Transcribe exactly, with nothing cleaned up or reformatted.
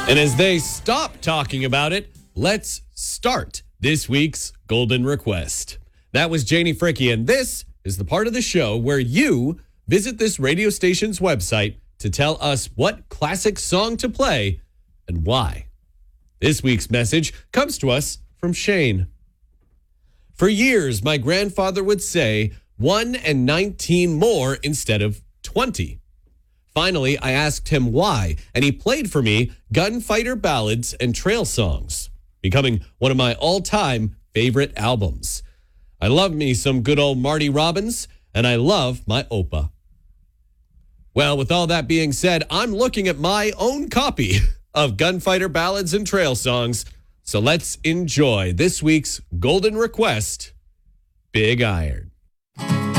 And as they stop talking about it, let's start this week's Golden Request. That was Janie Fricke, and this is the part of the show where you visit this radio station's website to tell us what classic song to play and why. This week's message comes to us from Shane. For years, my grandfather would say one and nineteen more instead of twenty. Finally, I asked him why, and he played for me gunfighter ballads and trail songs, becoming one of my all-time favorite albums. I love me some good old Marty Robbins, and I love my Opa. Well, with all that being said, I'm looking at my own copy of Gunfighter Ballads and Trail Songs, so let's enjoy this week's Golden Request, Big Iron.